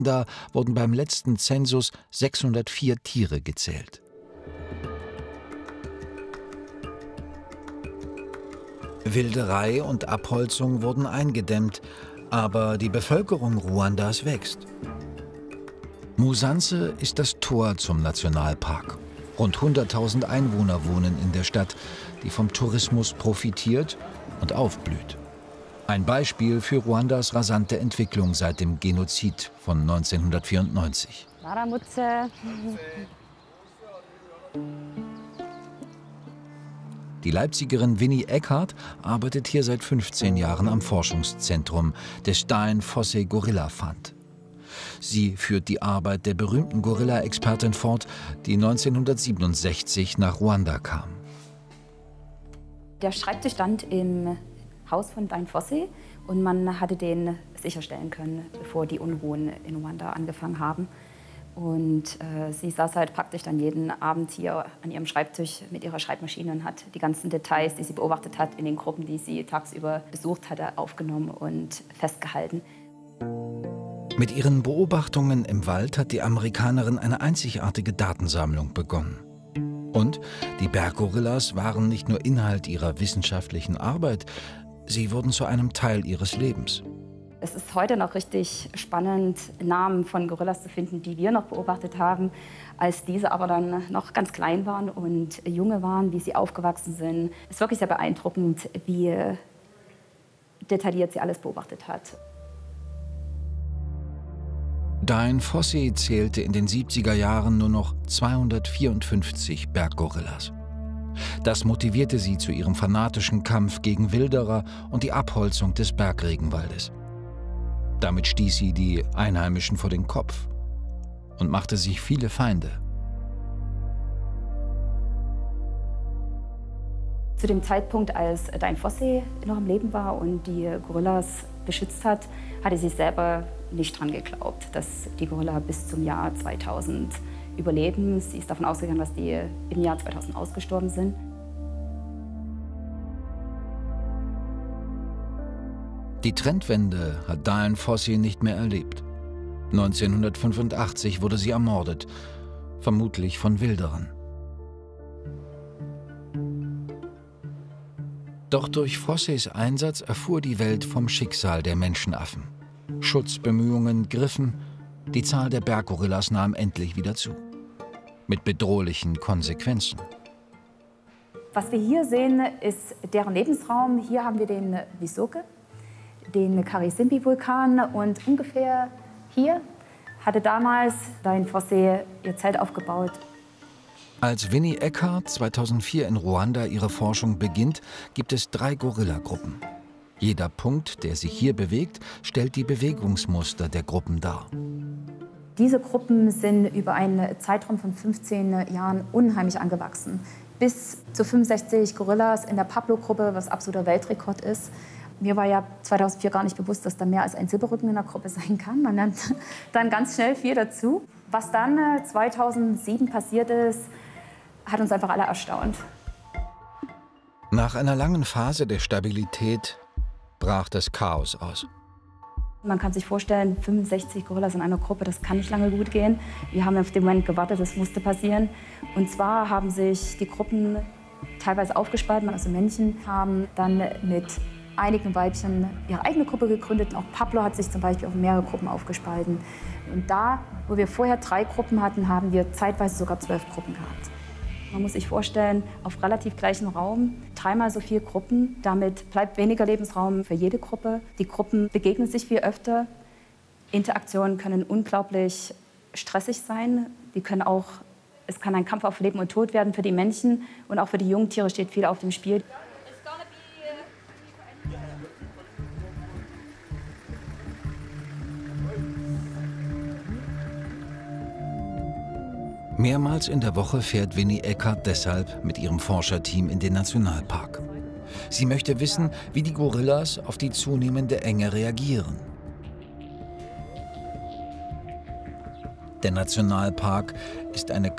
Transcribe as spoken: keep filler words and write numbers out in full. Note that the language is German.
Da wurden beim letzten Zensus sechshundertvier Tiere gezählt. Wilderei und Abholzung wurden eingedämmt, aber die Bevölkerung Ruandas wächst. Musanze ist das Tor zum Nationalpark. Rund hunderttausend Einwohner wohnen in der Stadt, die vom Tourismus profitiert und aufblüht. Ein Beispiel für Ruandas rasante Entwicklung seit dem Genozid von neunzehnhundertvierundneunzig. Die Leipzigerin Winnie Eckhardt arbeitet hier seit fünfzehn Jahren am Forschungszentrum des Stein Fossey Gorilla Fund. Sie führt die Arbeit der berühmten Gorilla-Expertin fort, die neunzehnhundertsiebenundsechzig nach Ruanda kam. Der Schreibtisch stand im Haus von Stein Fossey und man hatte den sicherstellen können, bevor die Unruhen in Ruanda angefangen haben. Und äh, sie saß halt praktisch dann jeden Abend hier an ihrem Schreibtisch mit ihrer Schreibmaschine und hat die ganzen Details, die sie beobachtet hat in den Gruppen, die sie tagsüber besucht hatte, aufgenommen und festgehalten. Mit ihren Beobachtungen im Wald hat die Amerikanerin eine einzigartige Datensammlung begonnen. Und die Berggorillas waren nicht nur Inhalt ihrer wissenschaftlichen Arbeit, sie wurden zu einem Teil ihres Lebens. Es ist heute noch richtig spannend, Namen von Gorillas zu finden, die wir noch beobachtet haben, als diese aber dann noch ganz klein waren und junge waren, wie sie aufgewachsen sind. Es ist wirklich sehr beeindruckend, wie detailliert sie alles beobachtet hat. Stein Fossey zählte in den siebziger Jahren nur noch zweihundertvierundfünfzig Berggorillas. Das motivierte sie zu ihrem fanatischen Kampf gegen Wilderer und die Abholzung des Bergregenwaldes. Damit stieß sie die Einheimischen vor den Kopf und machte sich viele Feinde. Zu dem Zeitpunkt, als Stein Fossey noch am Leben war und die Gorillas beschützt hat, hatte sie selber nicht dran geglaubt, dass die Gorilla bis zum Jahr zweitausend überleben. Sie ist davon ausgegangen, dass die im Jahr zweitausend ausgestorben sind. Die Trendwende hat Stein Fossey nicht mehr erlebt. neunzehnhundertfünfundachtzig wurde sie ermordet, vermutlich von Wilderern. Doch durch Fosseys Einsatz erfuhr die Welt vom Schicksal der Menschenaffen. Schutzbemühungen griffen, die Zahl der Berggorillas nahm endlich wieder zu. Mit bedrohlichen Konsequenzen. Was wir hier sehen, ist deren Lebensraum. Hier haben wir den Visoke, den Karisimbi-Vulkan, und ungefähr hier hatte damals Stein Fossey ihr Zelt aufgebaut. Als Winnie Eckhardt zweitausendvier in Ruanda ihre Forschung beginnt, gibt es drei Gorillagruppen. Jeder Punkt, der sich hier bewegt, stellt die Bewegungsmuster der Gruppen dar. Diese Gruppen sind über einen Zeitraum von fünfzehn Jahren unheimlich angewachsen. Bis zu fünfundsechzig Gorillas in der Pablo-Gruppe, was absoluter Weltrekord ist. Mir war ja zweitausendvier gar nicht bewusst, dass da mehr als ein Silberrücken in der Gruppe sein kann. Man lernt dann ganz schnell viel dazu. Was dann zweitausendsieben passiert ist, hat uns einfach alle erstaunt. Nach einer langen Phase der Stabilität brach das Chaos aus. Man kann sich vorstellen, fünfundsechzig Gorillas in einer Gruppe, das kann nicht lange gut gehen. Wir haben auf den Moment gewartet, das musste passieren. Und zwar haben sich die Gruppen teilweise aufgespalten, also Männchen haben dann mit einigen Weibchen ihre eigene Gruppe gegründet. Auch Pablo hat sich zum Beispiel auf mehrere Gruppen aufgespalten. Und da, wo wir vorher drei Gruppen hatten, haben wir zeitweise sogar zwölf Gruppen gehabt. Man muss sich vorstellen, auf relativ gleichem Raum dreimal so viele Gruppen. Damit bleibt weniger Lebensraum für jede Gruppe. Die Gruppen begegnen sich viel öfter. Interaktionen können unglaublich stressig sein. Die können auch, es kann ein Kampf auf Leben und Tod werden für die Männchen. Und auch für die Jungtiere steht viel auf dem Spiel. Mehrmals in der Woche fährt Winnie Eckhardt deshalb mit ihrem Forscherteam in den Nationalpark. Sie möchte wissen, wie die Gorillas auf die zunehmende Enge reagieren. Der Nationalpark ist eine